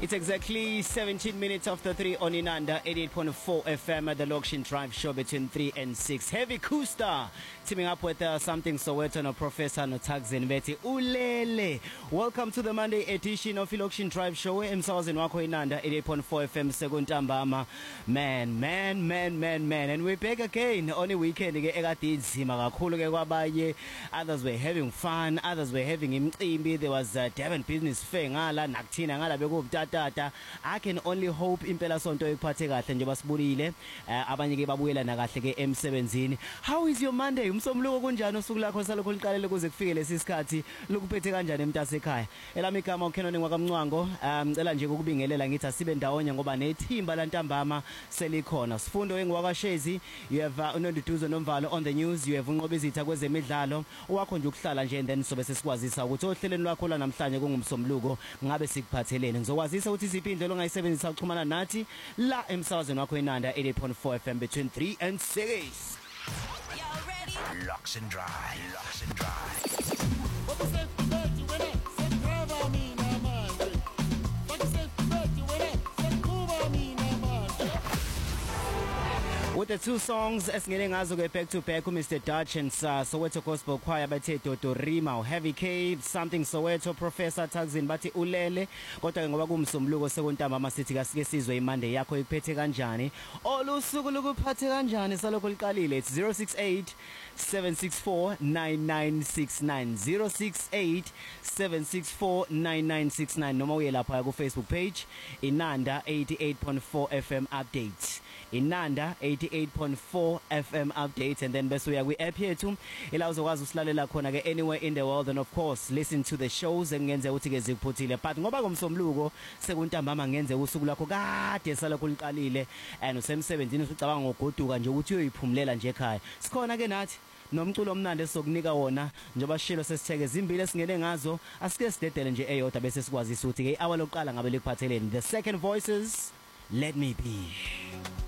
It's exactly 17 minutes after 3 on Inanda 88.4 FM at the Lokshin Drive show between 3 and 6. Heavy Kusta teaming up with something Soweto no Professor no Tagzin Beti Ulele. Welcome to the Monday edition of the Lokshin Drive show. Emsazweni wakho Inanda 88.4 FM sekuntambama. Man. And we're back again on a weekend ke ekade inzima kakhulu ke kwabaye. Others were having fun, others were having imicimbi. There was Durban Business Fair ngala nakuthina ngala bekubutata. I can only hope impela sonto ekuphathe kahle njengoba sibulile abanye ke babuyela na kahle ke emsebenzini. How is your Monday? Umsomluko kunjani usuku lakho salokho liqalele kuze kufike lesisikhathi lokuphethe kanjani emtasekhaya? Elami igama uKenoni ngwakamncwango. Ngicela nje ukubingelela ngithi asibe ndawonye ngoba nethimba lantambama selikhona. Sifundo engwakashezi, you have uNonduduzo Nomvalo on the news, you have unqobizitha kwezemidlalo. Owakho nje ukuhlala nje and then sobe sesikwazisa ukuthi ohlelweni lwakho la namhlanje kungumsomluko ngabe sikuphathelene. Ngizokwazisa ukuthi iziphi indlela ongayisebenzisa ukuxhumana nathi la emsazweni wakho Inanda 88.4 FM between 3 and 6. Y'all ready? Locks and Drive. What you say to bed, you went up, said cover me now, man. What you say to bed, you went up, said cover me now, man. With the two songs esingene ngazo ke back to back Mr Dutch and Soweto Gospel Choir bathe Dodorima, Heavy K, something Soweto, Professor Tagzin bathi ulele. Kodwa ngoba kumsomluko sekuntambama sithi kasike sizwe iMonday yakho ikuphethe kanjani, olusuku lokuphathe kanjani salokho liqalile. It's 068 764 9969 068 764 9969 noma uye lapha ku Facebook page Inanda 88.4 FM updates. Inanda 88.4 FM update, and then bese uya kwi app yethu ila uzokwazi usilalela khona ke anywhere in the world, and of course listen to the shows engenze ukuthi ke zikuphuthile. But ngoba komsomluko sekuntambama ngenze usuku lakho kade salokho liqalile and usemsebenzini usicabanga ngogoduka nje ukuthi uyoyiphumulela nje ekhaya. Sikhona ke nathi nomculo omnandi sokunika wona njengoba shilo sesitheke zimbili esingene ngazo, asike sidedele nje eyodwa bese sikwazisa ukuthi ke hour lokuqala ngabe likuphatheleni. The second voices, let me be.